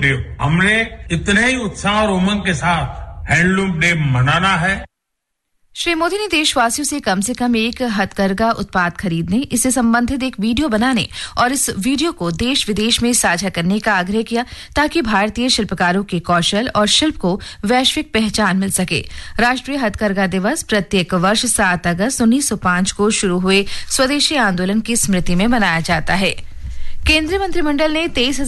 Day. हमने इतने ही उत्साह और उमंग के साथ हैंडलूम डे मनाना है। श्री मोदी ने देशवासियों से कम एक हथकरघा उत्पाद खरीदने, इससे संबंधित एक वीडियो बनाने और इस वीडियो को देश विदेश में साझा करने का आग्रह किया ताकि भारतीय शिल्पकारों के कौशल और शिल्प को वैश्विक पहचान मिल सके। राष्ट्रीय हथकरघा दिवस प्रत्येक वर्ष 7 अगस्त 1905 को शुरू हुए स्वदेशी आंदोलन की स्मृति में मनाया जाता है। केंद्रीय मंत्रिमंडल ने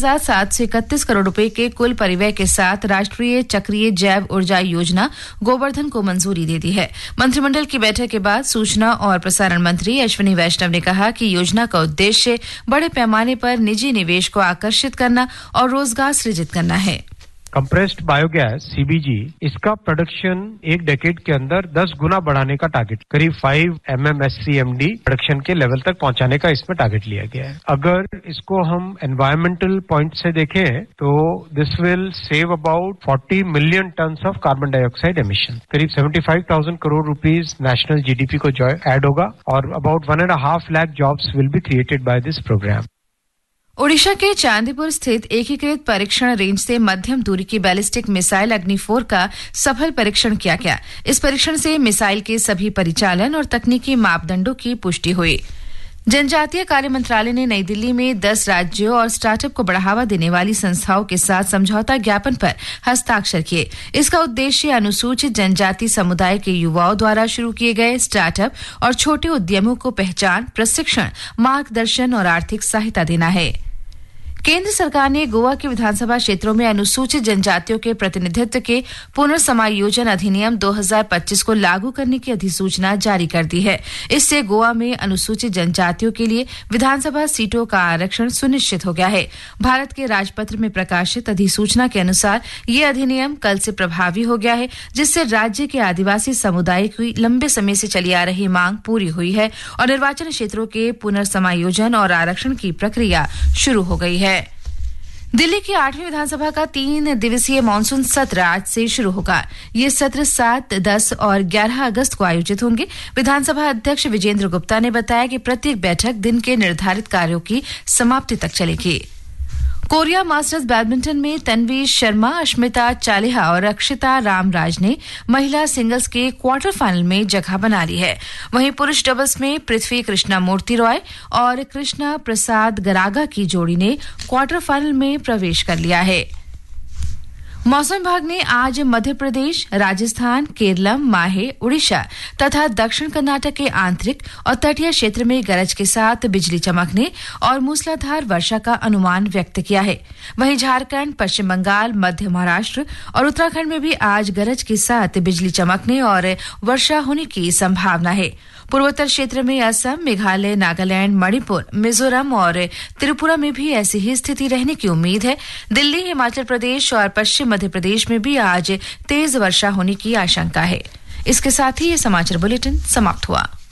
23,731 करोड़ रुपए के कुल परिव्यय के साथ राष्ट्रीय चक्रीय जैव ऊर्जा योजना गोवर्धन को मंजूरी दे दी है। मंत्रिमंडल की बैठक के बाद सूचना और प्रसारण मंत्री अश्विनी वैष्णव ने कहा कि योजना का उद्देश्य बड़े पैमाने पर निजी निवेश को आकर्षित करना और रोजगार सृजित करना है। कंप्रेस्ड बायोगैस सीबीजी, इसका प्रोडक्शन एक डेकेड के अंदर 10 गुना बढ़ाने का टारगेट, करीब 5 MMSCMD प्रोडक्शन के लेवल तक पहुंचाने का इसमें टारगेट लिया गया है। अगर इसको हम एनवायरमेंटल पॉइंट से देखें तो this will save about 40 million tons of carbon dioxide emission. करीब 75,000 करोड़ रुपीस नेशनल जीडीपी को ऐड होगा और about 1.5 lakh jobs will be created by this programme. Odisha के चांदीपुर स्थित एकीकृत परीक्षण रेंज से मध्यम दूरी की बैलिस्टिक मिसाइल अग्नि-4 का सफल परीक्षण किया गया। इस परीक्षण से मिसाइल के सभी परिचालन और तकनीकी मापदंडों की पुष्टि हुई। जनजातीय कार्य मंत्रालय ने नई दिल्ली में 10 राज्यों और स्टार्टअप को बढ़ावा देने वाली संस्थाओं के साथ समझौता ज्ञापन पर हस्ताक्षर किए। इसका उद्देश्य अनुसूचित जनजाति समुदाय के युवाओं द्वारा शुरू किए गए स्टार्टअप और छोटे उद्यमों को पहचान, प्रशिक्षण, मार्गदर्शन और आर्थिक सहायता देना है। केंद्र सरकार ने गोवा के विधानसभा क्षेत्रों में अनुसूचित जनजातियों के प्रतिनिधित्व के पुनर्समायोजन अधिनियम 2025 को लागू करने की अधिसूचना जारी कर दी है। इससे गोवा में अनुसूचित जनजातियों के लिए विधानसभा सीटों का आरक्षण सुनिश्चित हो गया है। भारत के राजपत्र में प्रकाशित अधिसूचना के अनुसार ये अधिनियम कल से प्रभावी हो गया है, जिससे राज्य के आदिवासी समुदाय की लंबे समय से चली आ रही मांग पूरी हुई है और निर्वाचन क्षेत्रों के पुनर्समायोजन और आरक्षण की प्रक्रिया शुरू हो गई है। दिल्ली की 8वीं विधानसभा का 3 दिवसीय मानसून सत्र आज से शुरू होगा। ये सत्र 7, 10 और 11 अगस्त को आयोजित होंगे। विधानसभा अध्यक्ष विजेंद्र गुप्ता ने बताया कि प्रत्येक बैठक दिन के निर्धारित कार्यों की समाप्ति तक चलेगी। कोरिया मास्टर्स बैडमिंटन में तन्वी शर्मा, अश्मिता चालिहा और अक्षिता रामराज ने महिला सिंगल्स के क्वार्टर फाइनल में जगह बना ली है। वहीं पुरुष डबल्स में पृथ्वी कृष्णा मूर्ति रॉय और कृष्णा प्रसाद गरागा की जोड़ी ने क्वार्टर फाइनल में प्रवेश कर लिया है। मौसम विभाग ने आज मध्य प्रदेश, राजस्थान, केरलम, माहे, उड़ीसा तथा दक्षिण कर्नाटक के आंतरिक और तटीय क्षेत्र में गरज के साथ बिजली चमकने और मूसलाधार वर्षा का अनुमान व्यक्त किया है। वहीं झारखंड, पश्चिम बंगाल, मध्य महाराष्ट्र और उत्तराखंड में भी आज गरज के साथ बिजली चमकने और वर्षा होने की संभावना है। पूर्वोत्तर क्षेत्र में असम, मेघालय, नागालैंड, मणिपुर, मिजोरम और त्रिपुरा में भी ऐसी ही स्थिति रहने की उम्मीद है। दिल्ली, हिमाचल प्रदेश और पश्चिम मध्य प्रदेश में भी आज तेज वर्षा होने की आशंका है। इसके साथ ही ये समाचार बुलेटिन समाप्त हुआ।